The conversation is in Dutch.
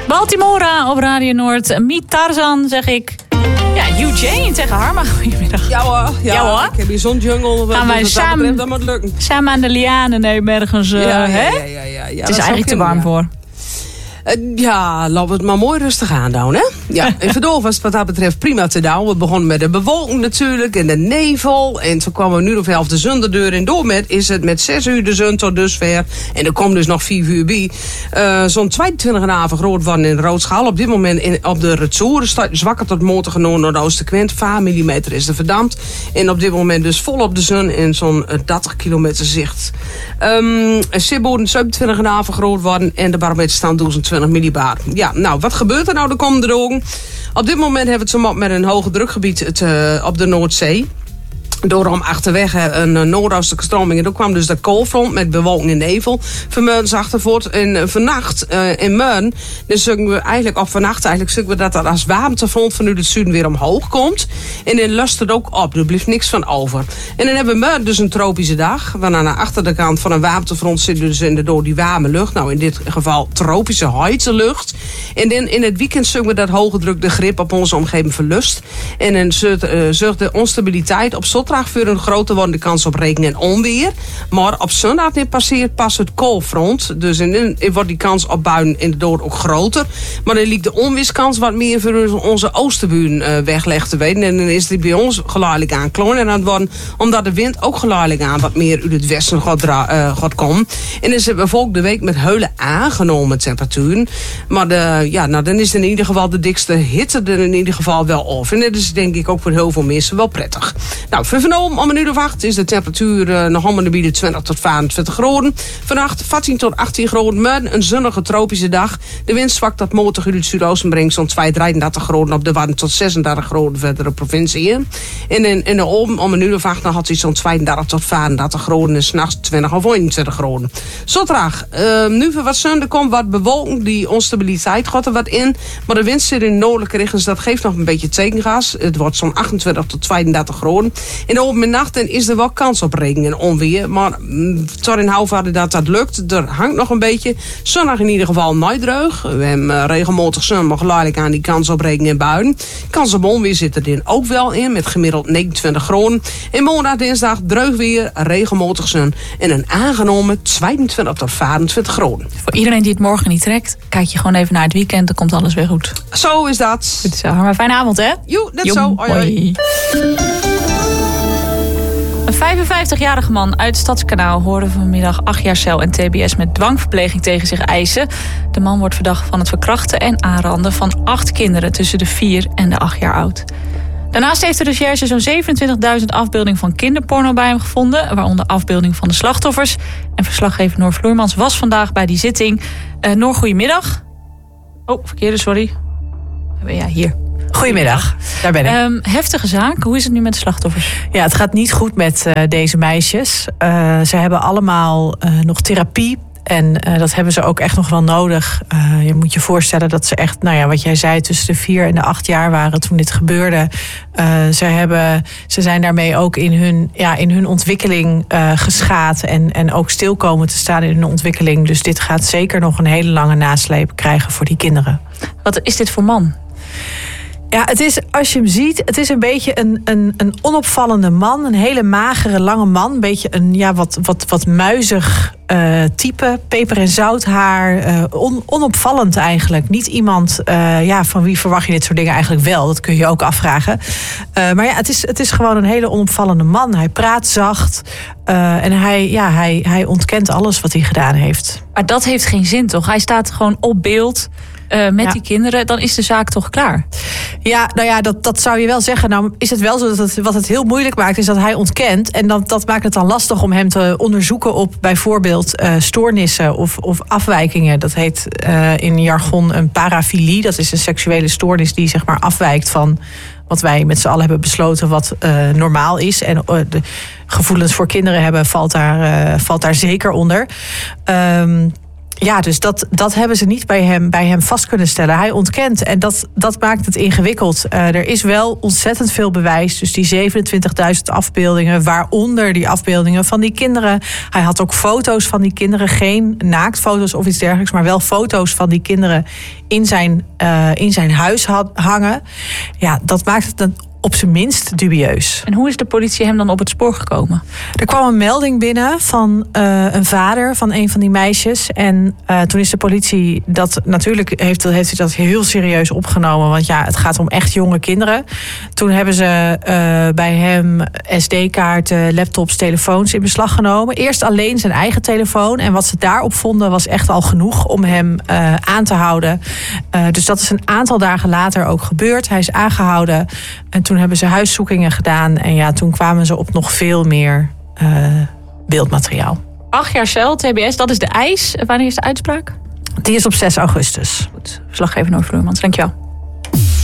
Baltimora op Radio Noord. Miet Tarzan, zeg ik. Ja, Eugene tegen Harma. Goedemiddag. Ja hoor. Ja. Ik heb hier zo'n jungle. Gaan wij samen, dat moet lukken. samen aan de lianen nemen ergens. Ja. Het is eigenlijk te warm voor. Laten we het maar mooi rustig aandoen, hè? Ja, in Verdol was het wat dat betreft prima te doen. We begonnen met de bewolking natuurlijk en de nevel. En toen kwamen we nu of 11 de zon de deur in door met. Is het met 6 uur de zon tot dusver. En er komt dus nog 4 uur bij. Zo'n 22 graden groot worden in Roodschaal. Op dit moment op de Retsoeren staat zwakker tot matige noordoosten-kwint. 5 mm is er verdampt. En op dit moment dus volop de zon in zo'n 30 kilometer zicht. Sibboden 27 graden groot worden. En de barometer staan 1020 millibar. Ja, nou, wat gebeurt er nou de komende dagen? Op dit moment hebben we het zo met een hoge drukgebied op de Noordzee. Door om achterweg een noordoostelijke stroming. En toen kwam dus de koolfront met bewolking en nevel. Vanmorgen achtervoort. En vannacht in Meun. Dus zoeken we eigenlijk, of vannacht eigenlijk, zoeken we dat als warmtefront vanuit het zuiden weer omhoog komt. En dan lust het ook op. Er blijft niks van over. En dan hebben we Meun dus een tropische dag. Waarna aan de achterkant van een warmtefront zit dus door die warme lucht. Nou, in dit geval tropische heuse lucht. En dan in het weekend zoeken we dat hoge druk de grip op onze omgeving verlust. En dan zorgt de onstabiliteit op zondag voor een grote worden kans op regen en onweer. Maar op zondag passeert pas het koolfront. Dus in wordt die kans op buien inderdaad ook groter. Maar dan liep de onweerskans wat meer voor onze oosterburen weggelegd te weten. En dan is die bij ons geleidelijk aan klonen aan het worden. Omdat de wind ook geleidelijk aan wat meer uit het westen gaat komen. En dan zitten we volgende week met hele aangenomen temperaturen. Maar dan is in ieder geval de dikste hitte er in ieder geval wel af. En dat is denk ik ook voor heel veel mensen wel prettig. Nou, vanavond om 1:08 is de temperatuur nog om de 20 tot 25 graden. Vannacht 14 tot 18 graden met een zonnige tropische dag. De wind zwakt tot matig uit het zuidoosten brengt zo'n 33 graden op de Wadden tot 36 graden verdere provincie. En in de oven om 1:08 dan had hij zo'n 32 tot 35 graden en 's nachts 20 of 21 graden. Zondag, nu voor wat zon, er komt wat bewolking, die onstabiliteit gaat er wat in. Maar de wind zit in noordelijke richting, dus dat geeft nog een beetje tegengas. Het wordt zo'n 28 tot 32 graden. In de open nacht is er wel kans op regen en onweer. Maar tot in houvaren dat lukt. Er hangt nog een beetje. Zondag in ieder geval nooit droog. We hebben regelmatig zon, maar geleidelijk aan die kans op regen en buien. Kans op onweer zit er ook wel in. Met gemiddeld 29 graden. En maandag, dinsdag droog weer, regelmatig zon. En een aangenomen 22 tot 25 graden. Voor iedereen die het morgen niet trekt, kijk je gewoon even naar het weekend. Dan komt alles weer goed. Zo is dat. Goed zo. Maar fijne avond, hè? Joe, net zo. Hoi. Een 55-jarige man uit Stadskanaal hoorde vanmiddag 8 jaar cel en tbs met dwangverpleging tegen zich eisen. De man wordt verdacht van het verkrachten en aanranden van 8 kinderen tussen de 4 en de 8 jaar oud. Daarnaast heeft de recherche zo'n 27.000 afbeeldingen van kinderporno bij hem gevonden, waaronder afbeelding van de slachtoffers. En verslaggever Noor Vloeimans was vandaag bij die zitting. Noor, goedemiddag. Oh, verkeerde, sorry. Ja, hier. Goedemiddag, daar ben ik. Heftige zaak. Hoe is het nu met de slachtoffers? Ja, het gaat niet goed met deze meisjes. Ze hebben allemaal nog therapie. En dat hebben ze ook echt nog wel nodig. Je moet je voorstellen dat ze echt, wat jij zei, tussen de 4 en de 8 jaar waren toen dit gebeurde. Ze zijn daarmee ook in hun ontwikkeling geschaad. En ook stil komen te staan in hun ontwikkeling. Dus dit gaat zeker nog een hele lange nasleep krijgen voor die kinderen. Wat is dit voor man? Ja, het is, als je hem ziet, het is een beetje een onopvallende man. Een hele magere, lange man. Een beetje een wat muizig type. Peper- en zouthaar. Onopvallend eigenlijk. Niet iemand van wie verwacht je dit soort dingen eigenlijk wel. Dat kun je ook afvragen. Maar ja, het is gewoon een hele onopvallende man. Hij praat zacht. En hij ontkent alles wat hij gedaan heeft. Maar dat heeft geen zin, toch? Hij staat gewoon op beeld met die kinderen. Dan is de zaak toch klaar? Ja, dat zou je wel zeggen. Nou is het wel zo dat wat het heel moeilijk maakt, is dat hij ontkent. En dat maakt het dan lastig om hem te onderzoeken op bijvoorbeeld stoornissen of afwijkingen. Dat heet in jargon een parafilie. Dat is een seksuele stoornis die zeg maar afwijkt van wat wij met z'n allen hebben besloten wat normaal is. En de gevoelens voor kinderen hebben valt daar zeker onder. Ja, dus dat hebben ze niet bij hem vast kunnen stellen. Hij ontkent en dat maakt het ingewikkeld. Er is wel ontzettend veel bewijs. Dus die 27.000 afbeeldingen, waaronder die afbeeldingen van die kinderen. Hij had ook foto's van die kinderen. Geen naaktfoto's of iets dergelijks, maar wel foto's van die kinderen in zijn huis hangen. Ja, dat maakt het op zijn minst dubieus. En hoe is de politie hem dan op het spoor gekomen? Er kwam een melding binnen van een vader van een van die meisjes. En toen is de politie dat natuurlijk heeft hij dat heel serieus opgenomen. Want ja, het gaat om echt jonge kinderen. Toen hebben ze bij hem SD-kaarten, laptops, telefoons in beslag genomen. Eerst alleen zijn eigen telefoon. En wat ze daarop vonden was echt al genoeg om hem aan te houden. Dus dat is een aantal dagen later ook gebeurd. Hij is aangehouden. En toen hebben ze huiszoekingen gedaan. En ja, toen kwamen ze op nog veel meer beeldmateriaal. 8 jaar cel, TBS, dat is de eis. Wanneer is de uitspraak? Die is op 6 augustus. Goed, verslaggever Noord Vloeimans, dankjewel.